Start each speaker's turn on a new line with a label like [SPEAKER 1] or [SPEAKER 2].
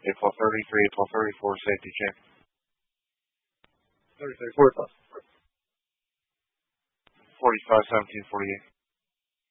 [SPEAKER 1] April 33, April 34, safety check.
[SPEAKER 2] 30, 34,
[SPEAKER 1] 45, 17, 48.